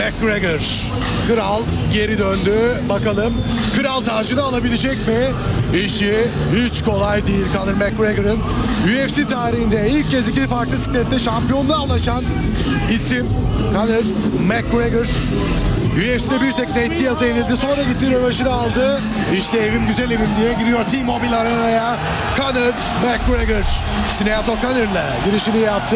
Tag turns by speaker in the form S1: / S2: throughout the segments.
S1: McGregor. Kral geri döndü. Bakalım kral tacını alabilecek mi? İşi hiç kolay değil Conor McGregor'ın. UFC tarihinde ilk kez iki farklı siklette şampiyonluğa ulaşan isim Conor McGregor. UFC'de bir tek Nate Diaz'a yenildi. Sonra gitti rövanşını aldı. İşte evim güzel evim diye giriyor T-Mobile Arena'ya. Conor McGregor. Sinead O'Connor'la girişini yaptı.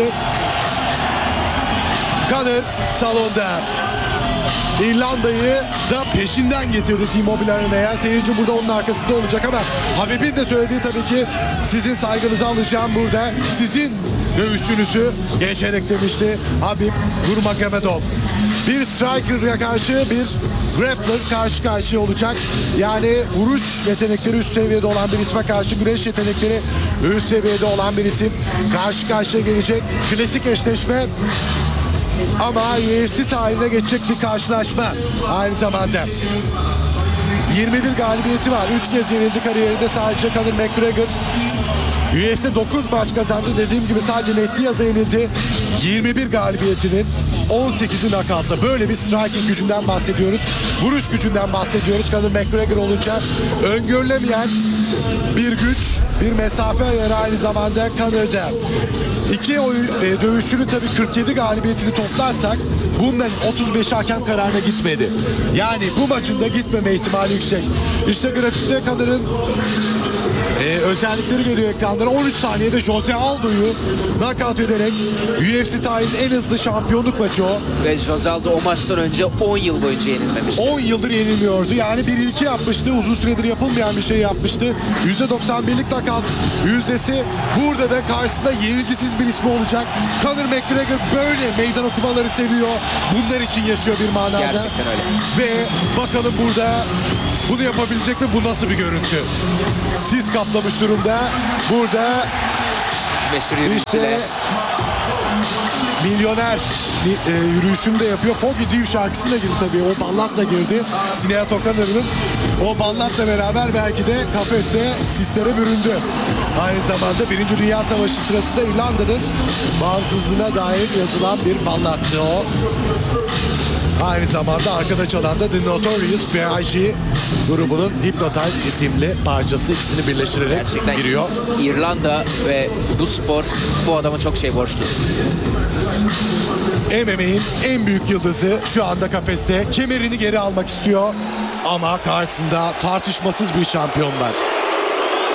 S1: Conor salonda. İrlanda'yı da peşinden getirdi T-Mobile Arena'ya. Seyirci burada onun arkasında olacak ama Habib'in de söylediği tabii ki sizin saygınızı alacağım burada. Sizin dövüşünüzü geçerek demişti Habib Nurmagomedov. Bir striker'a karşı bir grappler karşı karşıya olacak. Yani vuruş yetenekleri üst seviyede olan bir isme karşı güreş yetenekleri üst seviyede olan bir isim karşı karşıya gelecek. Klasik eşleşme. Ama UFC tarihine geçecek bir karşılaşma aynı zamanda. 21 galibiyeti var. 3 kez yenildi kariyerinde sadece Conor McGregor. UFC'de 9 maç kazandı. Dediğim gibi sadece Nate Diaz'a yenildi. 21 galibiyetinin 18'i nakavtta. Böyle bir striking gücünden bahsediyoruz. Vuruş gücünden bahsediyoruz. Conor McGregor olunca öngörülemeyen bir güç, bir mesafe ayarı aynı zamanda Conor'da. İki dövüşçünün tabii 47 galibiyetini toplarsak bunların 35 hakem kararına gitmedi. Yani bu maçın da gitmeme ihtimali yüksek. İşte grafikte Conor'ın özellikleri geliyor ekranlara. 13 saniyede Jose Aldo'yu knockout ederek UFC tarihinin en hızlı şampiyonluk maçı o.
S2: Ve Jose Aldo o maçtan önce 10 yıl boyunca yenilmemişti.
S1: 10 yıldır yenilmiyordu. Yani bir ilki yapmıştı. Uzun süredir yapılmayan bir şey yapmıştı. %91'lik knockout yüzdesi. Burada da karşısında yenilgisiz bir ismi olacak. Conor McGregor böyle meydan okumaları seviyor. Bunlar için yaşıyor bir manada.
S2: Gerçekten öyle.
S1: Ve bakalım burada bunu yapabilecek mi? Bu nasıl bir görüntü? Sis kaplamış durumda. Burada
S2: Meşhur yürüyüşüyle.
S1: Milyoner yürüyüşünü de yapıyor. Foggy Dew şarkısıyla girdi tabii. O ballatla girdi. Sinead O'Connor'ın o ballatla beraber belki de kafeste sislere büründü. Aynı zamanda Birinci Dünya Savaşı sırasında İrlanda'nın bağımsızlığına dair yazılan bir ballattı o. Aynı zamanda arkada çalan da The Notorious B.I.G. grubunun Hypnotize isimli parçası, ikisini birleştirerek
S2: Gerçekten
S1: giriyor.
S2: İrlanda ve bu spor bu adama çok şey borçlu.
S1: MMA'in en büyük yıldızı şu anda kafeste kemerini geri almak istiyor ama karşısında tartışmasız bir şampiyon var.